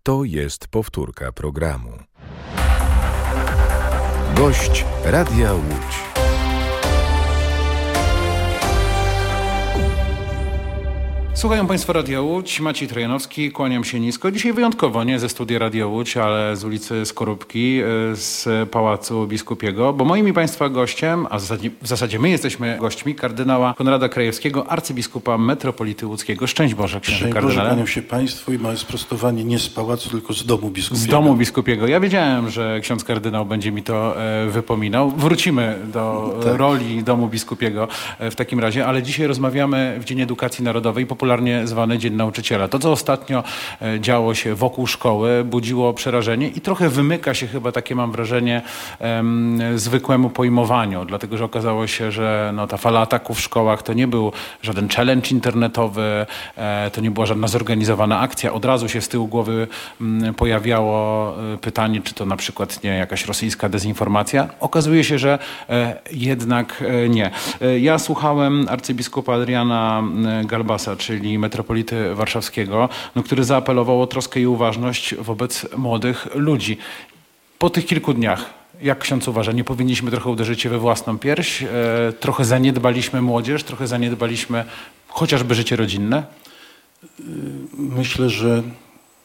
To jest powtórka programu. Gość Radia Łódź. Słuchają Państwo Radia Łódź, Maciej Trojanowski, kłaniam się nisko. Dzisiaj wyjątkowo nie ze studia Radia Łódź, ale z ulicy Skorupki, z Pałacu Biskupiego, bo moim i Państwa gościem, a w zasadzie my jesteśmy gośćmi, kardynała Konrada Krajewskiego, arcybiskupa metropolity łódzkiego. Szczęść Boże, księże kardynale. Szczęść Boże, kłaniam się Państwu i małe sprostowanie, nie z Pałacu, tylko z Domu Biskupiego. Z Domu Biskupiego. Ja wiedziałem, że ksiądz kardynał będzie mi to wypominał. Wrócimy do roli Domu Biskupiego w takim razie, ale dzisiaj rozmawiamy w Dzień Edukacji Narodowej, popularnie zwany Dzień Nauczyciela. To, co ostatnio działo się wokół szkoły, budziło przerażenie i trochę wymyka się chyba, takie mam wrażenie, zwykłemu pojmowaniu, dlatego że okazało się, że ta fala ataków w szkołach to nie był żaden challenge internetowy, to nie była żadna zorganizowana akcja. Od razu się z tyłu głowy pojawiało pytanie, czy to na przykład nie jakaś rosyjska dezinformacja. Okazuje się, że jednak nie. Ja słuchałem arcybiskupa Adriana Galbasa, czyli metropolity warszawskiego, który zaapelował o troskę i uważność wobec młodych ludzi. Po tych kilku dniach, jak ksiądz uważa, nie powinniśmy trochę uderzyć się we własną pierś? Trochę zaniedbaliśmy młodzież, trochę zaniedbaliśmy chociażby życie rodzinne? Myślę, że